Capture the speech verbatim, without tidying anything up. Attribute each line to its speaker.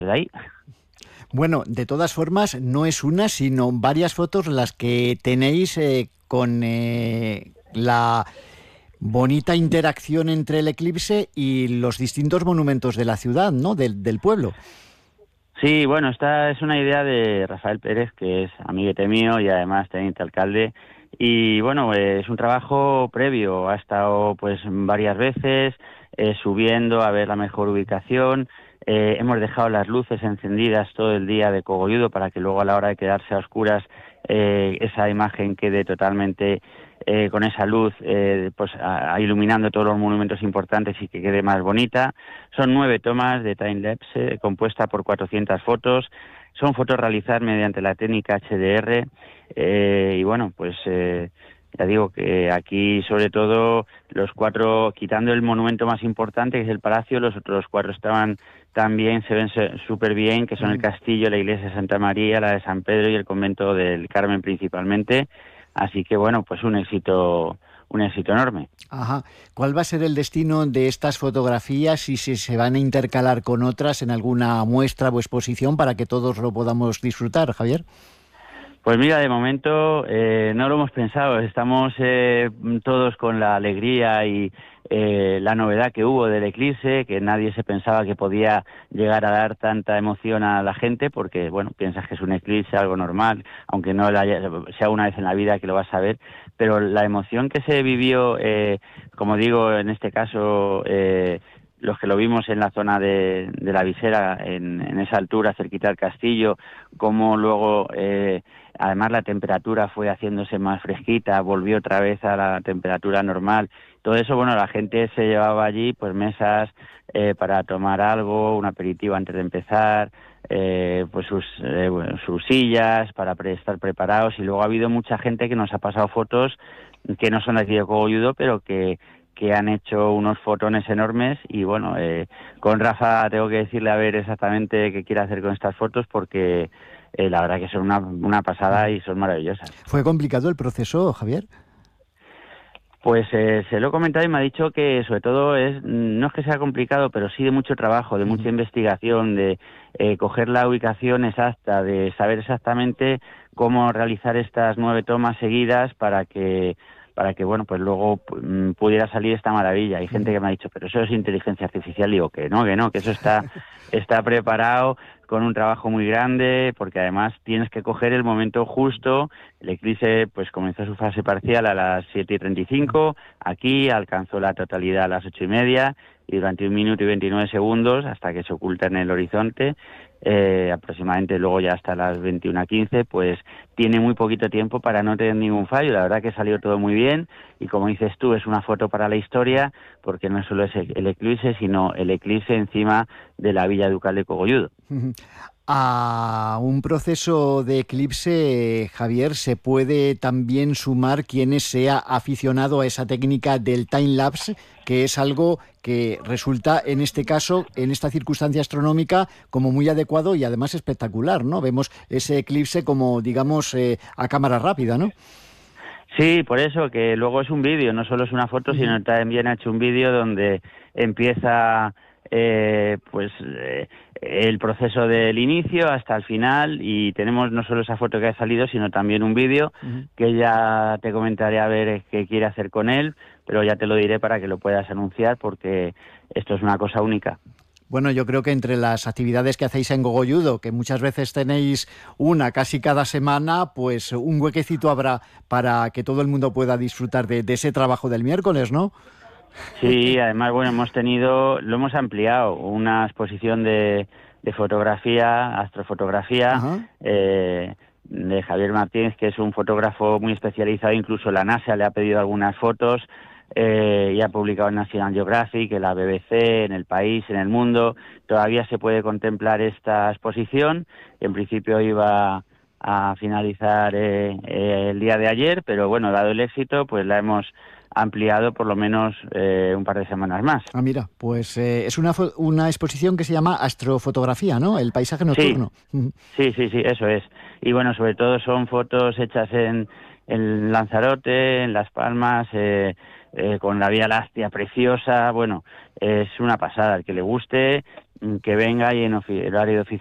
Speaker 1: de ahí.
Speaker 2: Bueno, de todas formas, no es una, sino varias fotos las que tenéis eh, con eh, la bonita interacción entre el eclipse y los distintos monumentos de la ciudad, ¿no? Del, del pueblo.
Speaker 1: Sí, bueno, esta es una idea de Rafael Pérez, que es amiguete mío y además teniente alcalde. Y bueno, eh, es un trabajo previo. Ha estado pues varias veces eh, subiendo a ver la mejor ubicación. Eh, hemos dejado las luces encendidas todo el día de Cogolludo para que luego a la hora de quedarse a oscuras eh, esa imagen quede totalmente eh, con esa luz, eh, pues a, a iluminando todos los monumentos importantes y que quede más bonita. Son nueve tomas de time-lapse eh, compuesta por cuatrocientas fotos. Son fotos realizadas mediante la técnica H D R eh, y bueno, pues eh, ya digo que aquí sobre todo los cuatro, quitando el monumento más importante que es el Palacio, los otros cuatro estaban también, se ven súper bien, que son el Castillo, la Iglesia de Santa María, la de San Pedro y el Convento del Carmen principalmente. Así que bueno, pues un éxito, un éxito enorme.
Speaker 2: Ajá. ¿Cuál va a ser el destino de estas fotografías y si se van a intercalar con otras en alguna muestra o exposición para que todos lo podamos disfrutar, Javier?
Speaker 1: Pues mira, de momento eh, no lo hemos pensado. Estamos eh, todos con la alegría y eh, la novedad que hubo del eclipse, que nadie se pensaba que podía llegar a dar tanta emoción a la gente, porque, bueno, piensas que es un eclipse, algo normal, aunque no haya, sea una vez en la vida que lo vas a ver, pero la emoción que se vivió, eh, como digo, en este caso... Eh, los que lo vimos en la zona de, de la Visera, en, en esa altura, cerquita del castillo, como luego, eh, además la temperatura fue haciéndose más fresquita, volvió otra vez a la temperatura normal. Todo eso, bueno, la gente se llevaba allí, pues mesas eh, para tomar algo, un aperitivo antes de empezar, eh, pues sus, eh, bueno, sus sillas para pre- estar preparados. Y luego ha habido mucha gente que nos ha pasado fotos que no son de aquí de Cogolludo, pero que que han hecho unos fotones enormes y bueno, eh, con Rafa tengo que decirle a ver exactamente qué quiere hacer con estas fotos porque eh, la verdad que son una, una pasada y son maravillosas.
Speaker 2: ¿Fue complicado el proceso, Javier?
Speaker 1: Pues eh, se lo he comentado y me ha dicho que sobre todo es, no es que sea complicado, pero sí de mucho trabajo, de mucha investigación, de eh, coger la ubicación exacta, de saber exactamente cómo realizar estas nueve tomas seguidas para que para que bueno pues luego p- pudiera salir esta maravilla. Hay gente que me ha dicho, pero eso es inteligencia artificial. Digo que no, que no, que eso está está preparado con un trabajo muy grande, porque además tienes que coger el momento justo. El eclipse pues comenzó su fase parcial a las siete y treinta y cinco, aquí alcanzó la totalidad a las ocho y media y durante un minuto y veintinueve segundos hasta que se oculta en el horizonte, eh, aproximadamente luego ya hasta las veintiuna quince, pues tiene muy poquito tiempo para no tener ningún fallo. La verdad que salió todo muy bien y como dices tú, es una foto para la historia porque no solo es el eclipse, sino el eclipse encima de la Villa Ducal de Cogolludo.
Speaker 2: A un proceso de eclipse, Javier, se puede también sumar quien sea aficionado a esa técnica del time-lapse, que es algo que resulta, en este caso, en esta circunstancia astronómica, como muy adecuado y además espectacular, ¿no? Vemos ese eclipse como, digamos, eh, a cámara rápida, ¿no?
Speaker 1: Sí, por eso, que luego es un vídeo, no solo es una foto, sino también ha hecho un vídeo donde empieza eh, pues eh, el proceso del inicio hasta el final y tenemos no solo esa foto que ha salido, sino también un vídeo uh-huh. que ya te comentaré a ver qué quiere hacer con él, pero ya te lo diré para que lo puedas anunciar porque esto es una cosa única.
Speaker 2: Bueno, yo creo que entre las actividades que hacéis en Cogolludo, que muchas veces tenéis una casi cada semana, pues un huequecito habrá para que todo el mundo pueda disfrutar de, de ese trabajo del miércoles, ¿no?
Speaker 1: Sí, además, bueno, hemos tenido, lo hemos ampliado, una exposición de, de fotografía, astrofotografía, eh, de Javier Martínez, que es un fotógrafo muy especializado, incluso la NASA le ha pedido algunas fotos, eh, y ha publicado en National Geographic, en la B B C, en El País, en El Mundo. Todavía se puede contemplar esta exposición, en principio iba a finalizar eh, eh, el día de ayer, pero bueno, dado el éxito, pues la hemos ampliado por lo menos eh, un par de semanas más.
Speaker 2: Ah, mira, pues eh, es una, fo- una exposición que se llama Astrofotografía, ¿no? El paisaje nocturno.
Speaker 1: Sí, sí, sí, sí, eso es. Y bueno, sobre todo son fotos hechas en, en Lanzarote, en Las Palmas, eh, eh, con la Vía Láctea preciosa. Bueno, es una pasada. El que le guste, que venga y en horario de oficina